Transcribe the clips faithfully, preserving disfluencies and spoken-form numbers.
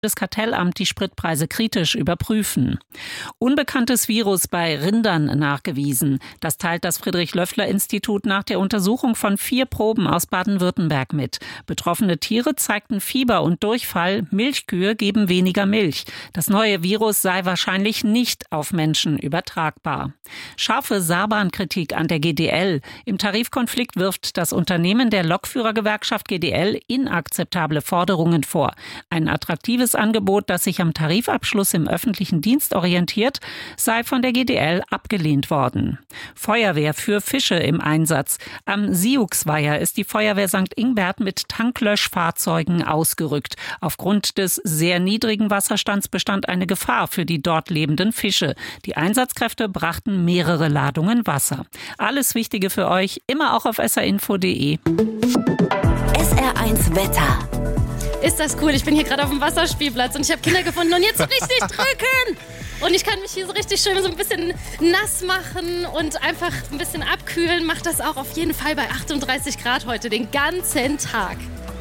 das Kartellamt die Spritpreise kritisch überprüfen. Unbekanntes Virus bei Rindern nachgewiesen. Das teilt das Friedrich-Löffler-Institut nach der Untersuchung von vier Proben aus Baden-Württemberg mit. Betroffene Tiere zeigten Fieber und Durchfall. Milchkühe geben weniger Milch. Das neue Virus sei wahrscheinlich nicht auf Menschen übertragbar. Scharfe Saarbrand-Kritik an der G D L. Im Tarifkonflikt wirft das Unternehmen der Lokführergewerkschaft G D L inakzeptable Forderungen vor. Ein attraktives Angebot, das sich am Tarifabschluss im öffentlichen Dienst orientiert, sei von der G D L abgelehnt worden. Feuerwehr für Fische im Einsatz. Am Siuxweiher ist die Feuerwehr Sankt Ingbert mit Tanklöschfahrzeugen ausgerückt. Aufgrund des sehr niedrigen Wasserstands bestand eine Gefahr für die dort lebenden Fische. Die Einsatzkräfte brachten mehrere Ladungen Wasser. Alles Wichtige für euch, immer auch auf s r info punkt d e. S R eins Wetter. Ist das cool? Ich bin hier gerade auf dem Wasserspielplatz und ich habe Kinder gefunden und jetzt richtig drücken. Und ich kann mich hier so richtig schön so ein bisschen nass machen und einfach ein bisschen abkühlen. Macht das auch auf jeden Fall bei achtunddreißig Grad heute den ganzen Tag.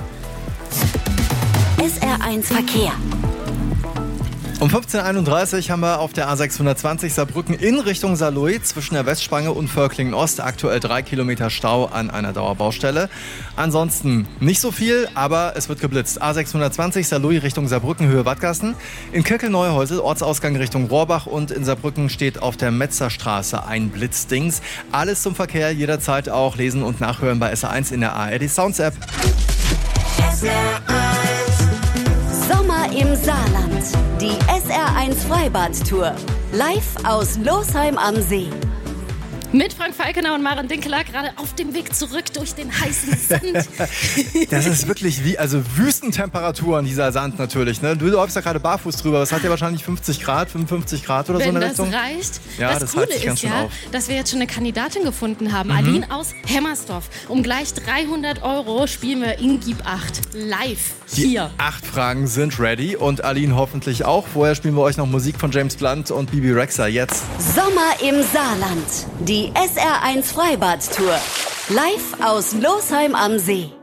S R eins Verkehr. Um fünfzehn Uhr einunddreißig haben wir auf der A sechshundertzwanzig Saarbrücken in Richtung Saarlouis zwischen der Westspange und Völklingen Ost aktuell drei Kilometer Stau an einer Dauerbaustelle. Ansonsten nicht so viel, aber es wird geblitzt. A sechshundertzwanzig Saarlouis Richtung Saarbrücken Höhe Wattgassen. In Kirkel-Neuhäusel Ortsausgang Richtung Rohrbach und in Saarbrücken steht auf der Metzerstraße ein Blitzdings. Alles zum Verkehr jederzeit auch lesen und nachhören bei S R eins in der A R D Sounds App. S R eins. Sommer im Saarland. Die S R eins Freibad-Tour. Live aus Losheim am See. Mit Frank Falkener und Maren Dinkeler gerade auf dem Weg zurück durch den heißen Sand. Das ist wirklich wie, also Wüstentemperaturen, dieser Sand natürlich. Ne? Du läufst da gerade barfuß drüber. Das hat ja wahrscheinlich fünfzig Grad, fünfundfünfzig Grad oder Wenn so in der das Richtung. reicht. Ja, das, das Coole reizt sich ganz ist schön ja, auf. dass wir jetzt schon eine Kandidatin gefunden haben. Mhm. Aline aus Hemmersdorf. Um gleich dreihundert Euro spielen wir in Gib acht live Die hier. acht Fragen sind ready und Aline hoffentlich auch. Vorher spielen wir euch noch Musik von James Blunt und Bibi Rexha jetzt. Sommer im Saarland. Die S R eins Freibad-Tour. Live aus Losheim am See.